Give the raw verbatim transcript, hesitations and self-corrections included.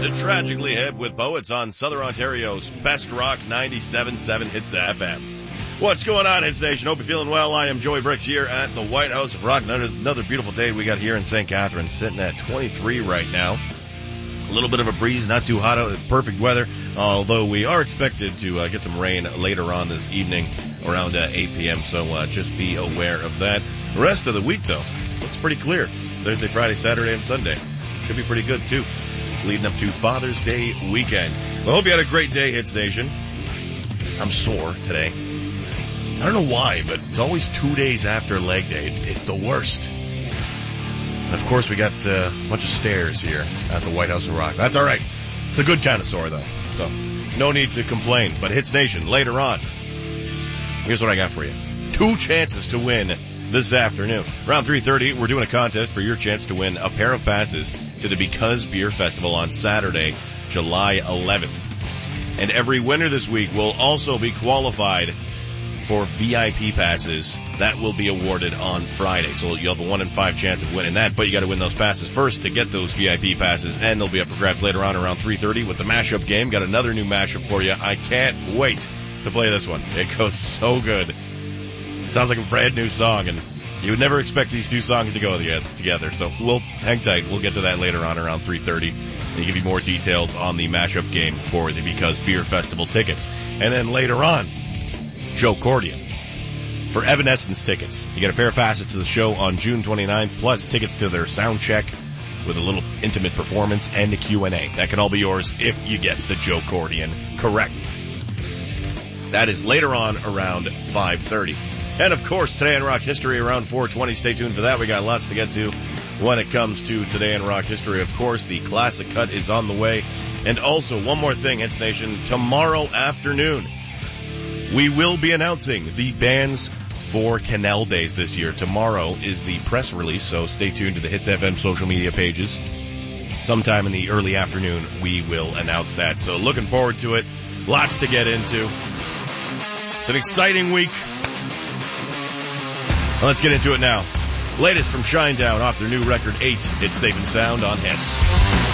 to Tragically Hip with Poets on Southern Ontario's Best Rock ninety-seven point seven Hits F M. What's going on, Hits Nation? Hope you're feeling well. I am Joey Bricks here at the White House of Rock. Another, another beautiful day we got here in Saint Catharines, sitting at twenty-three right now. A little bit of a breeze, not too hot, perfect weather, although we are expected to uh, get some rain later on this evening around uh, eight p.m., so uh, just be aware of that. The rest of the week, though, looks pretty clear. Thursday, Friday, Saturday, and Sunday. Should be pretty good, too, leading up to Father's Day weekend. Well, I hope you had a great day, Hits Nation. I'm sore today. I don't know why, but it's always two days after leg day. It's, it's the worst. And of course, we got uh, a bunch of stairs here at the White House of Rock. That's all right. It's a good kind of sore, though. So, no need to complain. But Hits Nation, later on, here's what I got for you. Two chances to win this afternoon. Around three thirty, we're doing a contest for your chance to win a pair of passes to the Because Beer Festival on Saturday, July eleventh. And every winner this week will also be qualified for V I P passes that will be awarded on Friday. So you'll have a one in five chance of winning that, but you got to win those passes first to get those V I P passes, and they'll be up for grabs later on around three thirty with the mashup game. Got another new mashup for you. I can't wait to play this one. It goes so good. It sounds like a brand new song, and you would never expect these two songs to go together. So we'll hang tight. We'll get to that later on around three thirty and give you more details on the mashup game for the Because Beer Festival tickets. And then later on, Joe Cordian for Evanescence tickets. You get a pair of passes to the show on June twenty-ninth, plus tickets to their sound check with a little intimate performance and a Q and A. That can all be yours if you get the Joe Cordian correct. That is later on around five thirty. And, of course, Today in Rock History around four twenty. Stay tuned for that. We got lots to get to when it comes to Today in Rock History. Of course, the classic cut is on the way. And also, one more thing, Hits Nation. Tomorrow afternoon, we will be announcing the bands for Canal Days this year. Tomorrow is the press release, so stay tuned to the Hits F M social media pages. Sometime in the early afternoon, we will announce that. So looking forward to it. Lots to get into. It's an exciting week. Well, let's get into it now. Latest from Shinedown off their new record eight. It's Safe and Sound on Hits.